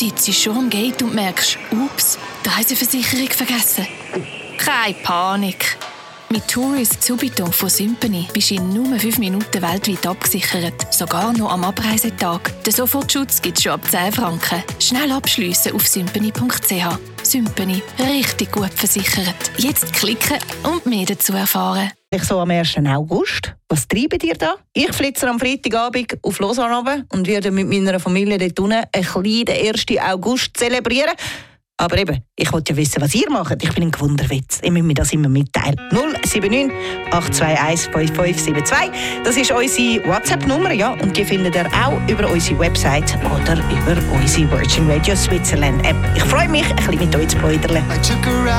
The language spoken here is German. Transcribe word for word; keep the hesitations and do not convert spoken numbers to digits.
sitzt schon am Gate und merkst, ups, die Reiseversicherung vergessen. Keine Panik. Mit Tourist Subito von Sympany bist du in nur fünf Minuten weltweit abgesichert. Sogar noch am Abreisetag. Den Sofortschutz gibt es schon ab zehn Franken. Schnell abschliessen auf sympany punkt c h. Sympany. Richtig gut versichert. Jetzt klicken und mehr dazu erfahren. Ich so am ersten August. Was treibt ihr da? Ich flitze am Freitagabend auf Lausanne runter und werde mit meiner Familie dort unten ein kleinen ersten August zelebrieren. Aber eben, ich wollte ja wissen, was ihr macht. Ich bin ein Gewunderwitz. Ihr müsst mir das immer mitteilen. null sieben neun acht zwei eins fünf fünf sieben zwei. Das ist unsere WhatsApp-Nummer, ja. Und die findet ihr auch über unsere Website oder über unsere Virgin Radio Switzerland App. Ich freue mich, ein bisschen mit euch zu plaudern.